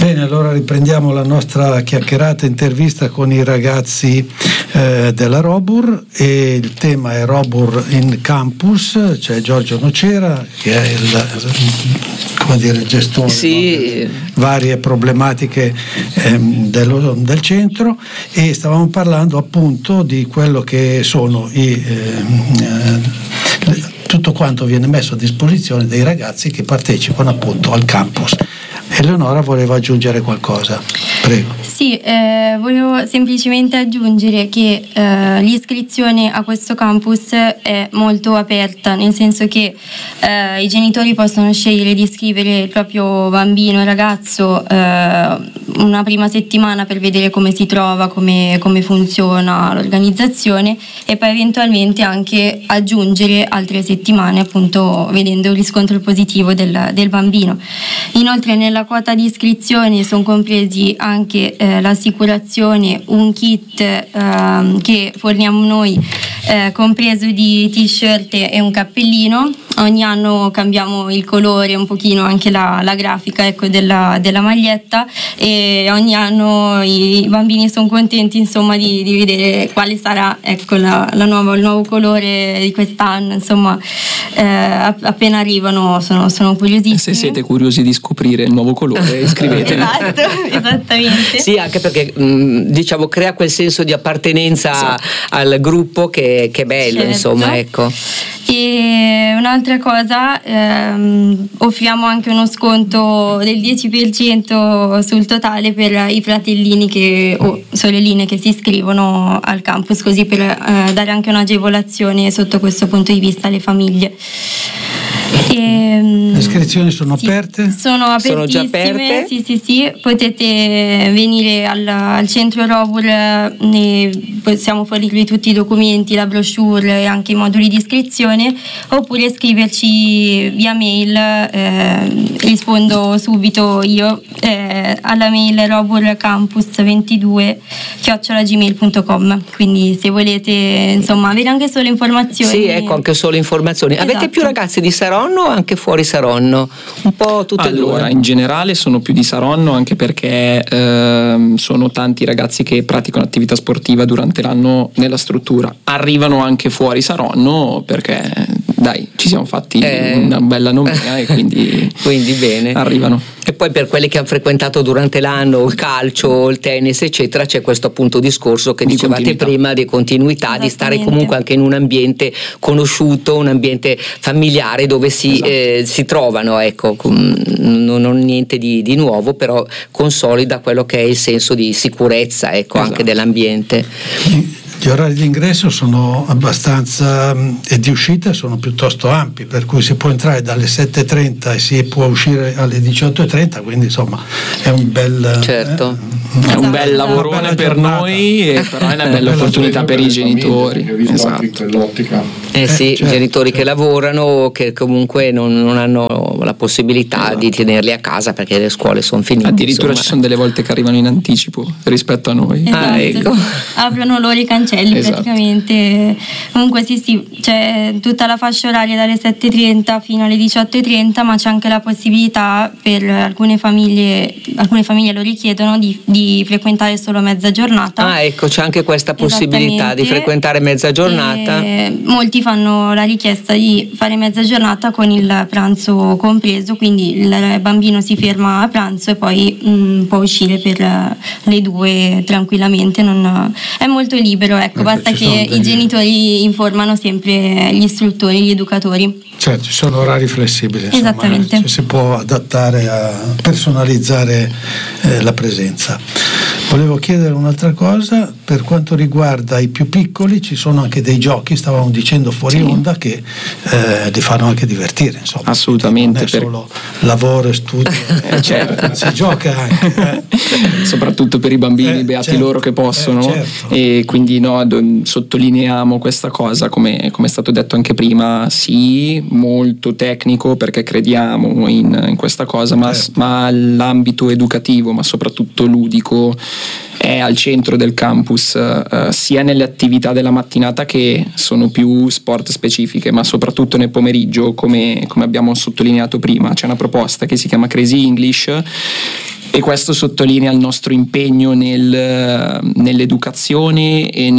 Bene, allora riprendiamo la nostra chiacchierata intervista con i ragazzi della Robur, e il tema è Robur in Campus. C'è Giorgio Nocera che è il gestore, sì, no, varie problematiche del centro, e stavamo parlando appunto di quello che sono tutto quanto viene messo a disposizione dei ragazzi che partecipano appunto al campus. Eleonora voleva aggiungere qualcosa, prego. Sì, volevo semplicemente aggiungere che l'iscrizione a questo campus è molto aperta, nel senso che i genitori possono scegliere di iscrivere il proprio bambino, ragazzo, una prima settimana per vedere come si trova, come funziona l'organizzazione, e poi eventualmente anche aggiungere altre settimane, appunto vedendo il riscontro positivo del bambino. Inoltre nella quota di iscrizione sono compresi anche l'assicurazione, un kit che forniamo noi, compreso di t-shirt e un cappellino. Ogni anno cambiamo il colore, un pochino anche la grafica, ecco, della maglietta, e ogni anno i bambini sono contenti, insomma, di vedere quale sarà, ecco, il nuovo colore di quest'anno. Insomma, appena arrivano sono curiosissimi. Se siete curiosi di scoprire il nuovo colore, iscrivetevi. Esatto, esattamente. Sì, anche perché diciamo crea quel senso di appartenenza al gruppo che è bello, certo. Insomma, ecco. E un'altra cosa, offriamo anche uno sconto del 10% sul totale per i fratellini o sorelline che si iscrivono al campus, così per dare anche un'agevolazione sotto questo punto di vista alle famiglie. Le iscrizioni sono aperte? Sono apertissime, sono già aperte? Sì, potete venire al centro Robur, possiamo fornirvi tutti i documenti, la brochure e anche i moduli di iscrizione, oppure scriverci via mail, rispondo subito io alla mail roburcampus22@gmail.com. quindi se volete, insomma, avere anche solo informazioni. Sì, ecco, anche solo informazioni. Esatto. Avete più ragazzi di Saronno o anche fuori Saronno? Un po' tutte e due. Allora, in generale sono più di Saronno, anche perché sono tanti ragazzi che praticano attività sportiva durante l'anno nella struttura. Arrivano anche fuori Saronno perché, dai, ci siamo fatti una bella nomea e quindi bene. Arrivano. E poi per quelli che hanno frequentato durante l'anno il calcio, il tennis, eccetera, c'è questo appunto discorso che dicevate continuità. prima, di continuità, di stare comunque anche in un ambiente conosciuto, un ambiente familiare dove si trovano, ecco, non niente di nuovo, però consolida quello che è il senso di sicurezza, ecco, esatto. Anche dell'ambiente. Gli orari di ingresso sono abbastanza e di uscita sono piuttosto ampi, per cui si può entrare dalle 7:30 e si può uscire alle 18:30, quindi insomma è un bel è un bel lavorone per noi, però è una bella opportunità per i genitori. Esatto. In quell'ottica. Sì, certo, genitori che lavorano, che comunque non hanno la possibilità di tenerli a casa perché le scuole sono finite. Addirittura ci sono delle volte che arrivano in anticipo rispetto a noi. Esatto, ecco. Aprono loro i cancelli, esatto. Praticamente. Comunque sì, c'è tutta la fascia oraria dalle 7:30 fino alle 18:30, ma c'è anche la possibilità per alcune famiglie lo richiedono di frequentare solo mezza giornata. Ecco, c'è anche questa possibilità di frequentare mezza giornata. Molti fanno la richiesta di fare mezza giornata con il pranzo compreso, quindi il bambino si ferma a pranzo e poi può uscire per le 2 tranquillamente, è molto libero, ecco, basta che i genitori informano sempre gli istruttori, gli educatori. Certo, ci sono orari flessibili, insomma, esattamente. si può adattare a personalizzare la presenza. Volevo chiedere un'altra cosa, per quanto riguarda i più piccoli ci sono anche dei giochi, stavamo dicendo fuori onda, che li fanno anche divertire, insomma. Assolutamente. Non è solo lavoro e studio, certo. Si gioca anche. Soprattutto per i bambini, beati certo. loro che possono, Certo. E quindi sottolineiamo questa cosa, come è stato detto anche prima, sì, molto tecnico perché crediamo in questa cosa, ma l'ambito educativo, ma soprattutto ludico, è al centro del campus, sia nelle attività della mattinata che sono più sport specifiche, ma soprattutto nel pomeriggio, come abbiamo sottolineato prima. C'è una proposta che si chiama Crazy English, E questo sottolinea il nostro impegno nell'educazione e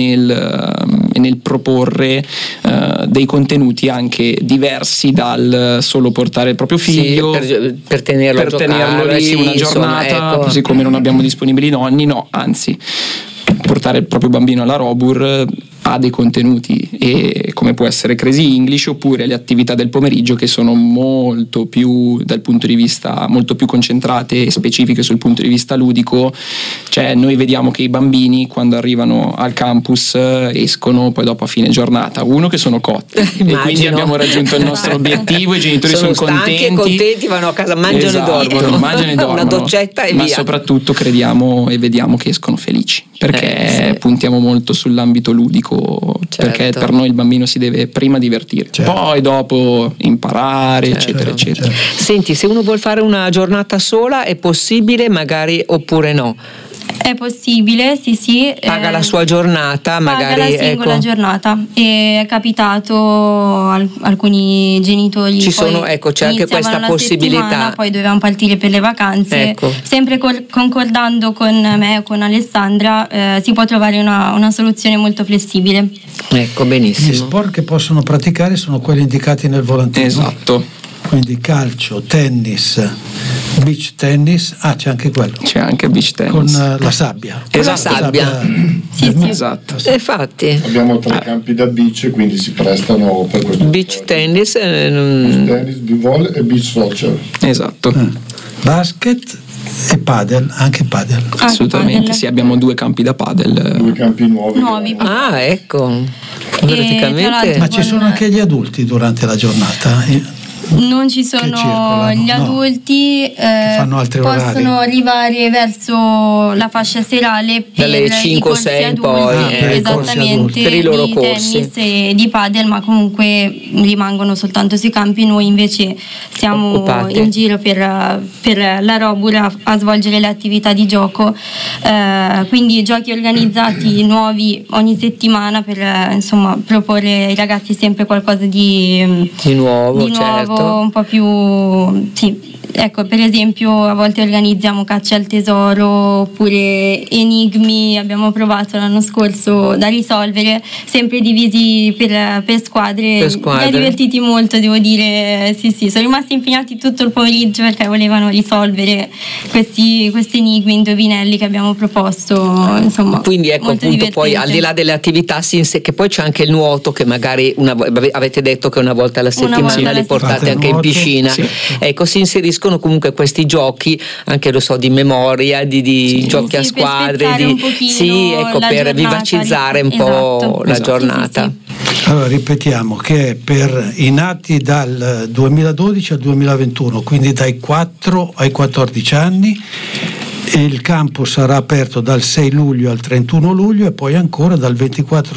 nel proporre dei contenuti anche diversi dal solo portare il proprio figlio, per tenerlo lì una giornata, ecco. Così come non abbiamo disponibili i nonni, no, anzi portare il proprio bambino alla Robur ha dei contenuti, e come può essere Crazy English, oppure le attività del pomeriggio che sono molto più, dal punto di vista, molto più concentrate e specifiche sul punto di vista ludico. Cioè noi vediamo che i bambini quando arrivano al campus escono poi dopo a fine giornata, che sono cotti e quindi abbiamo raggiunto il nostro obiettivo, i genitori sono contenti, vanno a casa, mangiano e dormono, una doccetta e ma via. Soprattutto crediamo e vediamo che escono felici, perché puntiamo molto sull'ambito ludico, perché per noi il bambino si deve prima divertire, poi dopo imparare, eccetera. Senti, se uno vuol fare una giornata sola è possibile magari, oppure no? È possibile, sì. Paga la sua giornata, magari. Paga la singola giornata. E è capitato alcuni genitori. C'è anche questa possibilità. Poi dovevamo partire per le vacanze. Ecco. Sempre concordando con me o con Alessandra, si può trovare una soluzione molto flessibile. Ecco, benissimo. Gli sport che possono praticare sono quelli indicati nel volantino. Esatto. Quindi calcio, tennis, beach tennis, c'è anche quello. C'è anche beach tennis. Con la sabbia. Esatto. Sì. Esatto. Infatti. Abbiamo 3 campi da beach, quindi si prestano per questo. Beach tennis, beach tennis, b-volley e beach soccer. Esatto. Basket e padel, anche padel. Assolutamente, sì, abbiamo 2 campi da padel. 2 campi nuovi. Ecco. Praticamente. Ma ci sono anche gli adulti durante la giornata? Non ci sono gli adulti, fanno altri possono arrivare verso la fascia serale per dalle 5-6 poi esattamente, per i loro di corsi, tennis e di padel, ma comunque rimangono soltanto sui campi. Noi invece siamo occupati in giro per la Robur a svolgere le attività di gioco, quindi giochi organizzati nuovi ogni settimana per proporre ai ragazzi sempre qualcosa di nuovo, certo, un po' più ecco, per esempio a volte organizziamo caccia al tesoro oppure enigmi, abbiamo provato l'anno scorso da risolvere, sempre divisi per squadre. Mi ha divertiti molto, devo dire. Sì, sono rimasti impegnati tutto il pomeriggio perché volevano risolvere questi enigmi, indovinelli che abbiamo proposto, insomma. Quindi ecco, appunto, divertente. Poi al di là delle attività che poi c'è anche il nuoto, che magari avete detto che una volta alla settimana li portate anche in piscina, ecco, si inseriscono comunque questi giochi anche di memoria, di giochi a squadre, per vivacizzare un po' la giornata. Allora ripetiamo che per i nati dal 2012 al 2021, quindi dai 4 ai 14 anni, il campus sarà aperto dal 6 luglio al 31 luglio e poi ancora dal 24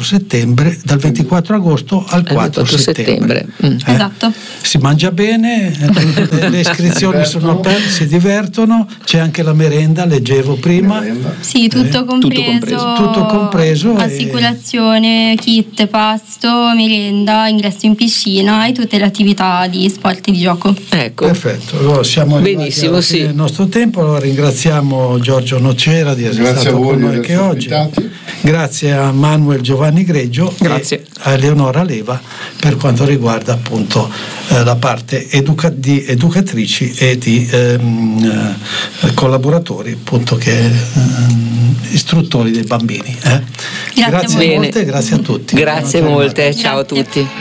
agosto al 4 settembre. Esatto. Si mangia bene, le iscrizioni sono aperte, si divertono, c'è anche la merenda, leggevo prima. Sì, tutto compreso. Assicurazione, kit, pasto, merenda, ingresso in piscina e tutte le attività di sport e di gioco. Ecco. Perfetto, allora siamo arrivati alla fine del nostro tempo, allora ringraziamo Giorgio Nocera di essere stato con noi anche oggi. Grazie a Manuel Giovanni Greggio e a Eleonora Leva per quanto riguarda appunto la parte di educatrici e di collaboratori, appunto, che istruttori dei bambini. Grazie molte, grazie a tutti. Grazie molte, ciao a tutti.